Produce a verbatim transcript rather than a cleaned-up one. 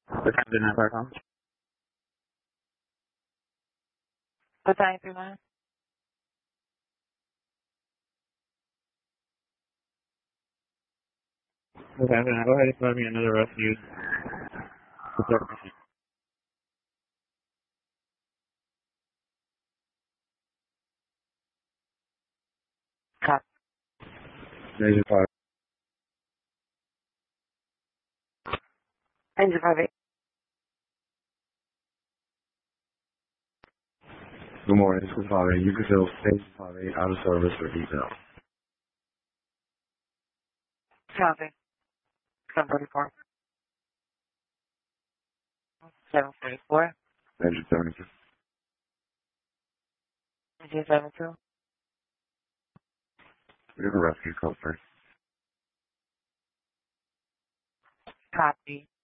What time did I come? What time do you want? Okay, then go ahead and find me another rescue. Cop. Major five. Engine five eight. Good morning, this is five eight. You can fill station five eight out of service for detail. Copy. seven forty-four. seven forty-four. Major seventy-two. Engine seven two. We have a rescue code first. Copy.